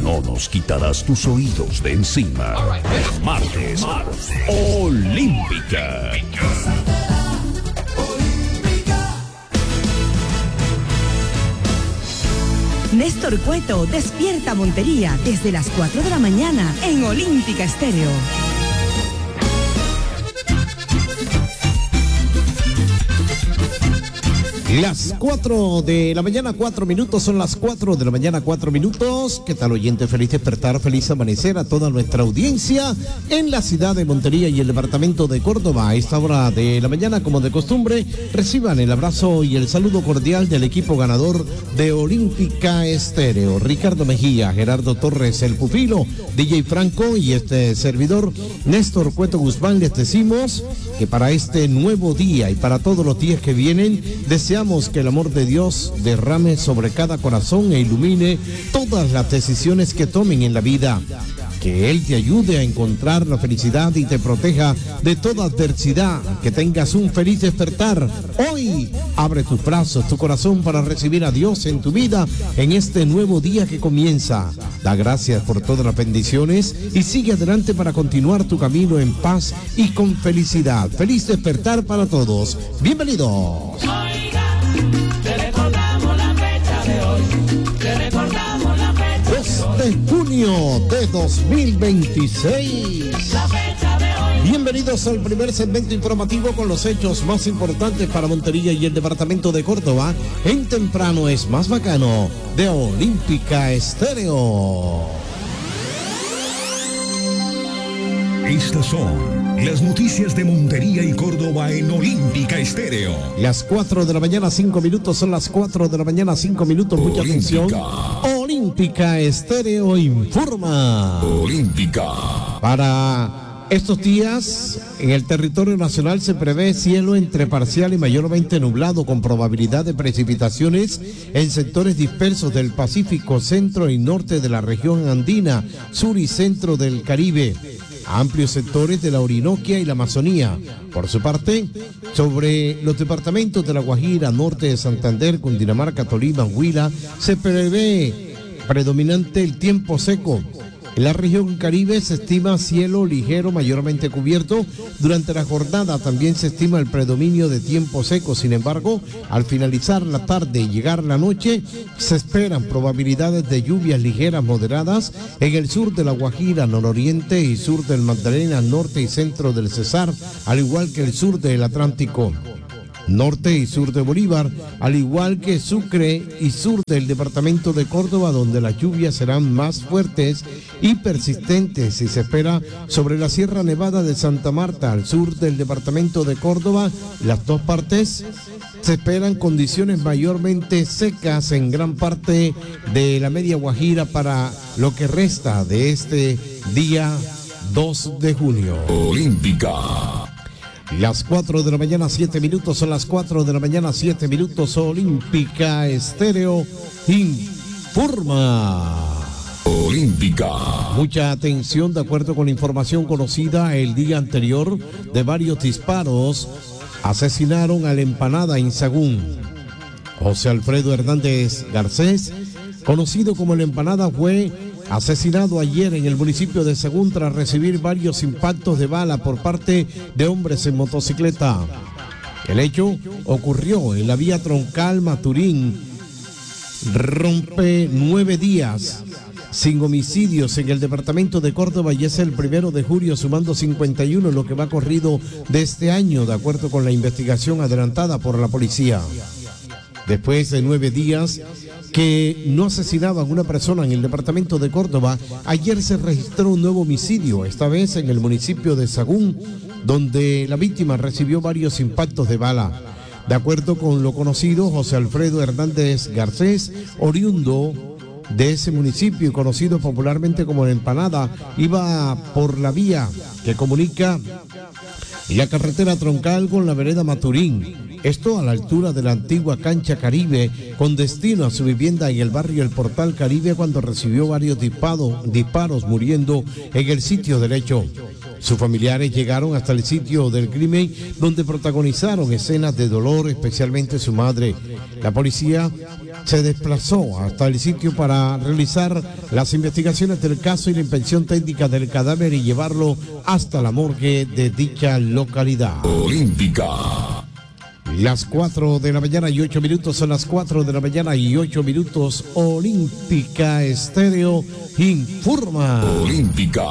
no nos quitarás tus oídos de encima. Martes, Olímpica. Néstor Cueto despierta Montería desde las 4 de la mañana en Olímpica Estéreo. Las 4 de la mañana, 4 minutos, son las 4 de la mañana, 4 minutos. ¿Qué tal, oyente? Feliz despertar, feliz amanecer a toda nuestra audiencia en la ciudad de Montería y el departamento de Córdoba. A esta hora de la mañana, como de costumbre, reciban el abrazo y el saludo cordial del equipo ganador de Olímpica Estéreo. Ricardo Mejía, Gerardo Torres, el Pupilo, DJ Franco y este servidor, Néstor Cueto Guzmán, les decimos que para este nuevo día y para todos los días que vienen, deseamos que el amor de Dios derrame sobre cada corazón e ilumine todas las decisiones que tomen en la vida. Que Él te ayude a encontrar la felicidad y te proteja de toda adversidad. Que tengas un feliz despertar. Hoy abre tus brazos, tu corazón para recibir a Dios en tu vida en este nuevo día que comienza. Da gracias por todas las bendiciones y sigue adelante para continuar tu camino en paz y con felicidad. Feliz despertar para todos. Bienvenidos. Te recordamos la fecha de hoy, te recordamos la fecha 2 de junio de 2026. la fecha de hoy. Bienvenidos al primer segmento informativo con los hechos más importantes para Montería y el departamento de Córdoba. En Temprano es más bacano de Olímpica Estéreo. Estas son las noticias de Montería y Córdoba en Olímpica Estéreo. Las 4 de la mañana, 5 minutos, son las 4 de la mañana, 5 minutos, mucha atención. Olímpica Estéreo informa. Olímpica. Para estos días, en el territorio nacional se prevé cielo entre parcial y mayormente nublado, con probabilidad de precipitaciones en sectores dispersos del Pacífico, centro y norte de la región andina, sur y centro del Caribe, amplios sectores de la Orinoquia y la Amazonía. Por su parte, sobre los departamentos de La Guajira, norte de Santander, Cundinamarca, Tolima, Huila, se prevé predominante el tiempo seco. En la región Caribe se estima cielo ligero mayormente cubierto. Durante la jornada también se estima el predominio de tiempo seco. Sin embargo, al finalizar la tarde y llegar la noche, se esperan probabilidades de lluvias ligeras moderadas en el sur de La Guajira, nororiente y sur del Magdalena, norte y centro del Cesar, al igual que el sur del Atlántico, norte y sur de Bolívar, al igual que Sucre y sur del departamento de Córdoba, donde las lluvias serán más fuertes y persistentes, y se espera sobre la Sierra Nevada de Santa Marta, al sur del departamento de Córdoba. Las dos partes se esperan condiciones mayormente secas en gran parte de la media Guajira para lo que resta de este día 2 de junio. Olímpica. Las 4 de la mañana, 7 minutos, son las 4 de la mañana, 7 minutos, Olímpica Estéreo informa. Olímpica. Mucha atención, de acuerdo con la información conocida el día anterior, de varios disparos asesinaron a la Empanada en Sagún. José Alfredo Hernández Garcés, conocido como la Empanada, fue asesinado ayer en el municipio de Sagún tras recibir varios impactos de bala por parte de hombres en motocicleta. El hecho ocurrió en la vía troncal Maturín. Rompe 9 días sin homicidios en el departamento de Córdoba y es el 1 de julio, sumando 51 en lo que va corrido de este año, de acuerdo con la investigación adelantada por la policía. Después de 9 días que no asesinaban a una persona en el departamento de Córdoba, ayer se registró un nuevo homicidio, esta vez en el municipio de Sagún, donde la víctima recibió varios impactos de bala. De acuerdo con lo conocido, José Alfredo Hernández Garcés, oriundo de ese municipio y conocido popularmente como la Empanada, iba por la vía que comunica la carretera troncal con la vereda Maturín. Esto a la altura de la antigua cancha Caribe, con destino a su vivienda en el barrio El Portal Caribe, cuando recibió varios disparos, muriendo en el sitio del hecho. Sus familiares llegaron hasta el sitio del crimen, donde protagonizaron escenas de dolor, especialmente su madre. La policía se desplazó hasta el sitio para realizar las investigaciones del caso y la inspección técnica del cadáver y llevarlo hasta la morgue de dicha localidad. Olímpica. Las 4 de la mañana y 8 minutos, son las 4 de la mañana y 8 minutos. Olímpica Estéreo informa. Olímpica.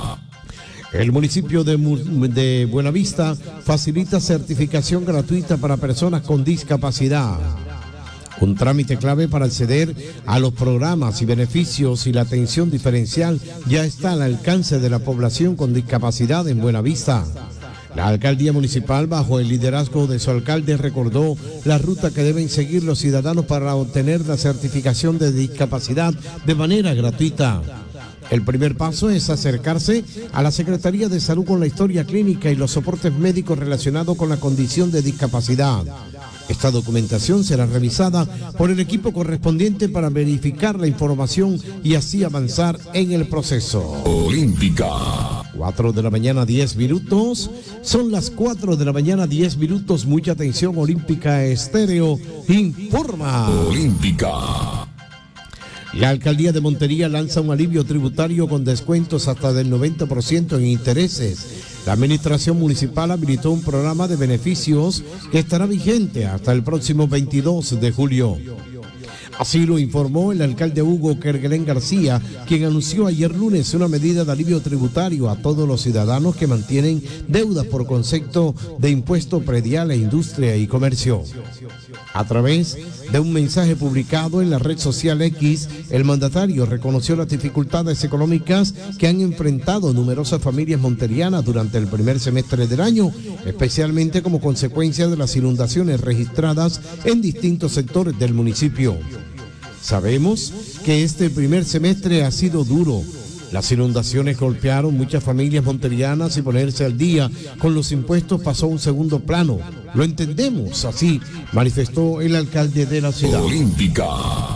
El municipio de Buenavista facilita certificación gratuita para personas con discapacidad. Un trámite clave para acceder a los programas y beneficios y la atención diferencial ya está al alcance de la población con discapacidad en Buenavista. La alcaldía municipal, bajo el liderazgo de su alcalde, recordó la ruta que deben seguir los ciudadanos para obtener la certificación de discapacidad de manera gratuita. El primer paso es acercarse a la Secretaría de Salud con la historia clínica y los soportes médicos relacionados con la condición de discapacidad. Esta documentación será revisada por el equipo correspondiente para verificar la información y así avanzar en el proceso. Olímpica. 4 de la mañana, 10 minutos. Son las 4 de la mañana, 10 minutos. Mucha atención, Olímpica Estéreo informa. Olímpica. La alcaldía de Montería lanza un alivio tributario con descuentos hasta del 90% en intereses. La administración municipal habilitó un programa de beneficios que estará vigente hasta el próximo 22 de julio. Así lo informó el alcalde Hugo Kerguelén García, quien anunció ayer lunes una medida de alivio tributario a todos los ciudadanos que mantienen deudas por concepto de impuesto predial a industria y comercio. A través de un mensaje publicado en la red social X, el mandatario reconoció las dificultades económicas que han enfrentado numerosas familias monterianas durante el primer semestre del año, especialmente como consecuencia de las inundaciones registradas en distintos sectores del municipio. Sabemos que este primer semestre ha sido duro. Las inundaciones golpearon muchas familias monterianas y ponerse al día con los impuestos pasó a un segundo plano. Lo entendemos así, manifestó el alcalde de la ciudad. Olímpica.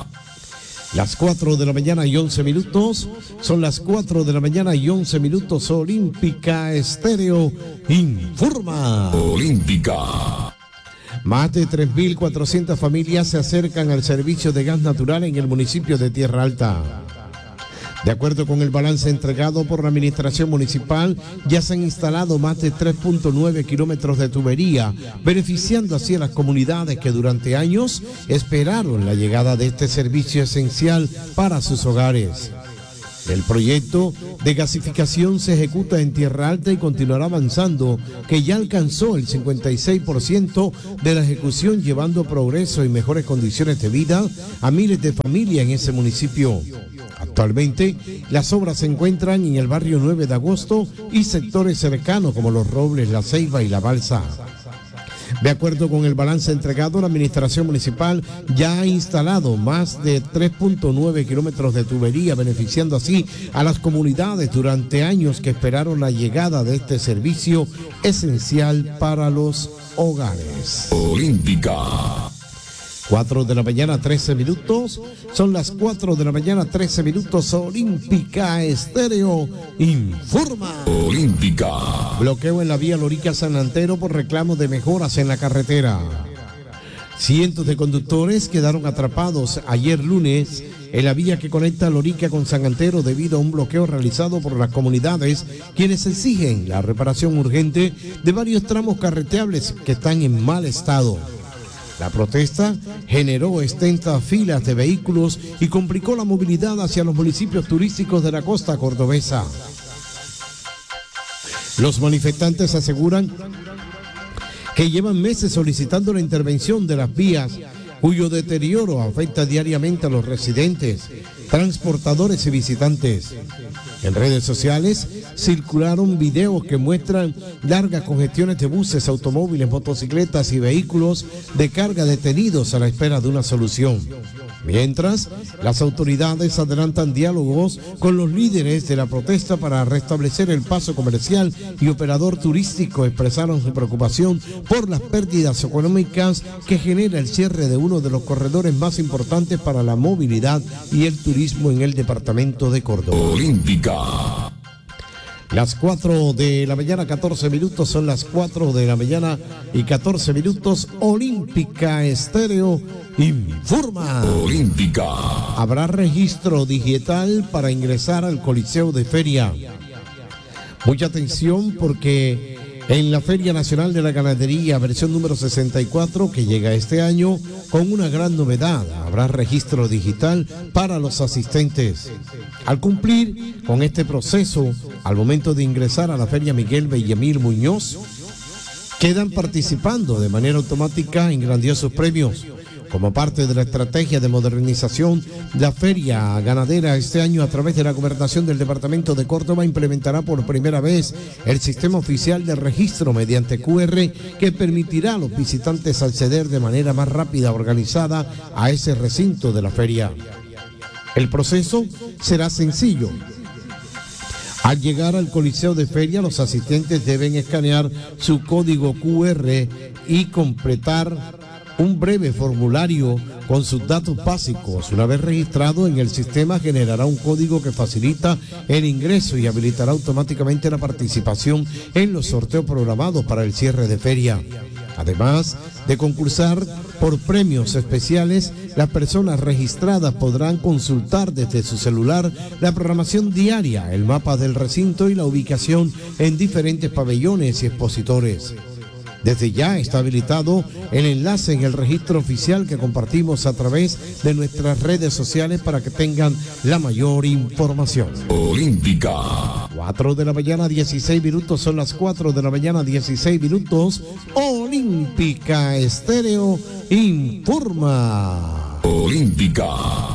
Las 4 de la mañana y 11 minutos, son las 4 de la mañana y 11 minutos. Olímpica Estéreo informa. Olímpica. Más de 3.400 familias se acercan al servicio de gas natural en el municipio de Tierra Alta. De acuerdo con el balance entregado por la administración municipal, ya se han instalado más de 3.9 kilómetros de tubería, beneficiando así a las comunidades que durante años esperaron la llegada de este servicio esencial para sus hogares. El proyecto de gasificación se ejecuta en Tierra Alta y continuará avanzando, que ya alcanzó el 56% de la ejecución, llevando progreso y mejores condiciones de vida a miles de familias en ese municipio. Actualmente, las obras se encuentran en el barrio 9 de Agosto y sectores cercanos como Los Robles, La Ceiba y La Balsa. De acuerdo con el balance entregado, la administración municipal ya ha instalado más de 3.9 kilómetros de tubería, beneficiando así a las comunidades durante años que esperaron la llegada de este servicio esencial para los hogares. Olímpica. 4 de la mañana, 13 minutos. Son las 4 de la mañana, 13 minutos. Olímpica Estéreo informa. Olímpica. Bloqueo en la vía Lorica-San Antero por reclamo de mejoras en la carretera. Cientos de conductores quedaron atrapados ayer lunes en la vía que conecta Lorica con San Antero debido a un bloqueo realizado por las comunidades, quienes exigen la reparación urgente de varios tramos carreteables que están en mal estado. La protesta generó extensas filas de vehículos y complicó la movilidad hacia los municipios turísticos de la costa cordobesa. Los manifestantes aseguran que llevan meses solicitando la intervención de las vías, cuyo deterioro afecta diariamente a los residentes, transportadores y visitantes. En redes sociales circularon videos que muestran largas congestiones de buses, automóviles, motocicletas y vehículos de carga detenidos a la espera de una solución. Mientras, las autoridades adelantan diálogos con los líderes de la protesta para restablecer el paso comercial y operador turístico expresaron su preocupación por las pérdidas económicas que genera el cierre de uno de los corredores más importantes para la movilidad y el turismo en el departamento de Córdoba. Olímpica. Las 4 de la mañana, 14 minutos, son las 4 de la mañana y 14 minutos. Olímpica Estéreo informa. Olímpica. Habrá registro digital para ingresar al Coliseo de Feria. Mucha atención porque en la Feria Nacional de la Ganadería, versión número 64, que llega este año con una gran novedad, habrá registro digital para los asistentes. Al cumplir con este proceso, al momento de ingresar a la Feria Miguel Bellamil Muñoz, quedan participando de manera automática en grandiosos premios. Como parte de la estrategia de modernización, la Feria Ganadera este año, a través de la Gobernación del Departamento de Córdoba, implementará por primera vez el sistema oficial de registro mediante QR, que permitirá a los visitantes acceder de manera más rápida, organizada, a ese recinto de la feria. El proceso será sencillo. Al llegar al Coliseo de Feria, los asistentes deben escanear su código QR y completar un breve formulario con sus datos básicos. Una vez registrado en el sistema, generará un código que facilita el ingreso y habilitará automáticamente la participación en los sorteos programados para el cierre de feria. Además de concursar por premios especiales, las personas registradas podrán consultar desde su celular la programación diaria, el mapa del recinto y la ubicación en diferentes pabellones y expositores. Desde ya está habilitado el enlace en el registro oficial que compartimos a través de nuestras redes sociales para que tengan la mayor información. Olímpica. 4 de la mañana, 16 minutos, son las 4 de la mañana, 16 minutos. Olímpica Estéreo informa. Olímpica.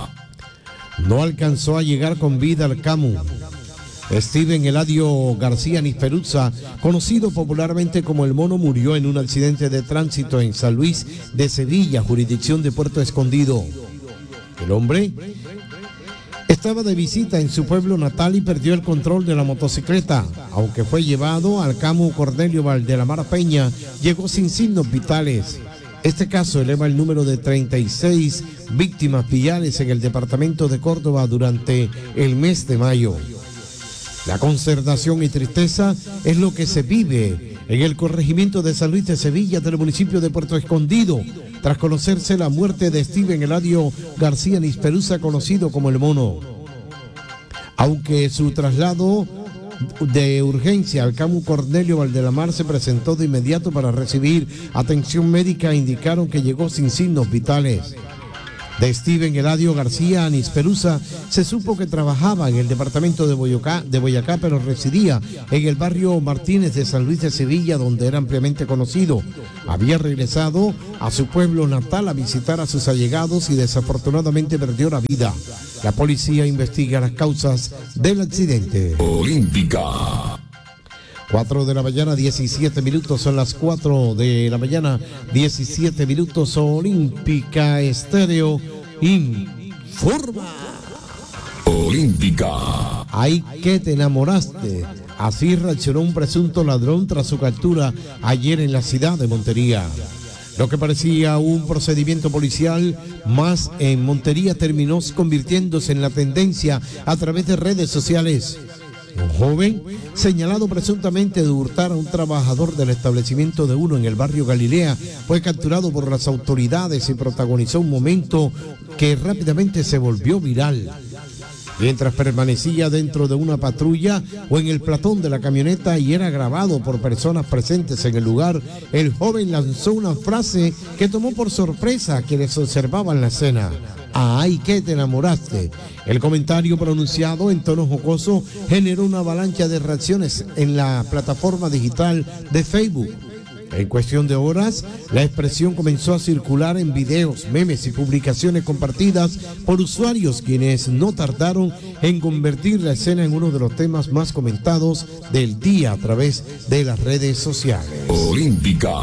No alcanzó a llegar con vida al CAMU. Steven Eladio García Nisperuza, conocido popularmente como El Mono, murió en un accidente de tránsito en San Luis de Sevilla, jurisdicción de Puerto Escondido. El hombre estaba de visita en su pueblo natal y perdió el control de la motocicleta. Aunque fue llevado al CAMU Cornelio Valdelamar Peña, llegó sin signos vitales. Este caso eleva el número de 36 víctimas viales en el departamento de Córdoba durante el mes de mayo. La consternación y tristeza es lo que se vive en el corregimiento de San Luis de Sevilla del municipio de Puerto Escondido, tras conocerse la muerte de Steven Eladio García Nisperuza, conocido como El Mono. Aunque su traslado de urgencia al CAMU Cornelio Valdelamar se presentó de inmediato para recibir atención médica, indicaron que llegó sin signos vitales. De Steven Eladio García Nisperuza se supo que trabajaba en el departamento de Boyacá, pero residía en el barrio Martínez de San Luis de Sevilla, donde era ampliamente conocido. Había regresado a su pueblo natal a visitar a sus allegados y desafortunadamente perdió la vida. La policía investiga las causas del accidente. Olímpica. 4 de la mañana, 17 minutos, son las 4 de la mañana, 17 minutos. Olímpica Estéreo informa. Olímpica. Ay, que te enamoraste. Así reaccionó un presunto ladrón tras su captura ayer en la ciudad de Montería. Lo que parecía un procedimiento policial más en Montería terminó convirtiéndose en la tendencia a través de redes sociales. Un joven señalado presuntamente de hurtar a un trabajador del establecimiento de uno en el barrio Galilea fue capturado por las autoridades y protagonizó un momento que rápidamente se volvió viral. Mientras permanecía dentro de una patrulla o en el platón de la camioneta y era grabado por personas presentes en el lugar, el joven lanzó una frase que tomó por sorpresa a quienes observaban la escena. ¡Ay, que te enamoraste! El comentario pronunciado en tono jocoso generó una avalancha de reacciones en la plataforma digital de Facebook. En cuestión de horas, la expresión comenzó a circular en videos, memes y publicaciones compartidas por usuarios, quienes no tardaron en convertir la escena en uno de los temas más comentados del día a través de las redes sociales. Olímpica.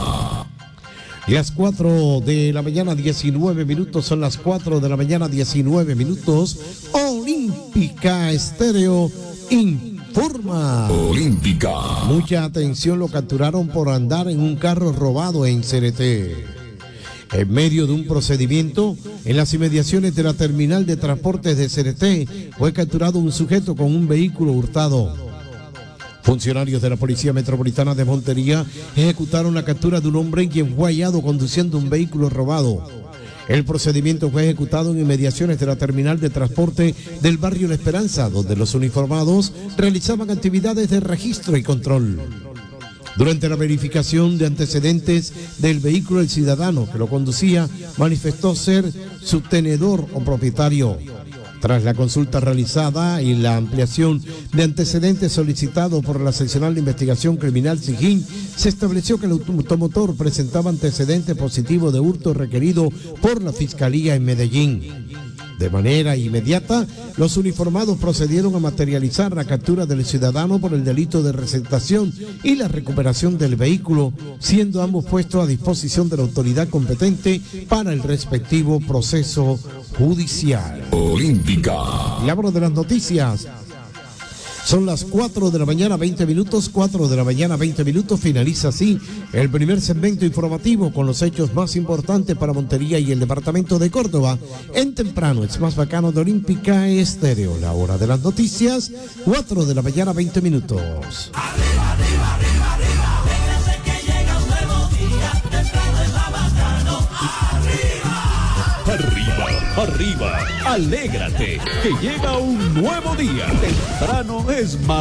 Las 4 de la mañana, 19 minutos, son las 4 de la mañana, 19 minutos. Olímpica Estéreo informa. Olímpica. Mucha atención, lo capturaron por andar en un carro robado en Cereté. En medio de un procedimiento en las inmediaciones de la terminal de transportes de Cereté, fue capturado un sujeto con un vehículo hurtado. Funcionarios de la Policía Metropolitana de Montería ejecutaron la captura de un hombre quien fue hallado conduciendo un vehículo robado. El procedimiento fue ejecutado en inmediaciones de la terminal de transporte del barrio La Esperanza, donde los uniformados realizaban actividades de registro y control. Durante la verificación de antecedentes del vehículo, el ciudadano que lo conducía manifestó ser su tenedor o propietario. Tras la consulta realizada y la ampliación de antecedentes solicitado por la Seccional de Investigación Criminal SIGIN, se estableció que el automotor presentaba antecedentes positivos de hurto requerido por la Fiscalía en Medellín. De manera inmediata, los uniformados procedieron a materializar la captura del ciudadano por el delito de receptación y la recuperación del vehículo, siendo ambos puestos a disposición de la autoridad competente para el respectivo proceso judicial. Olímpica. Y abro de las noticias. Son las 4 de la mañana, 20 minutos, 4 de la mañana, 20 minutos. Finaliza así el primer segmento informativo con los hechos más importantes para Montería y el departamento de Córdoba. En temprano, es más bacano de Olímpica Estéreo. La hora de las noticias, 4 de la mañana, 20 minutos. Arriba, arriba, arriba, arriba. Déjense que llega un nuevo día. Temprano es más bacano. Arriba. Arriba, arriba, alégrate, que llega un nuevo día. Temprano es más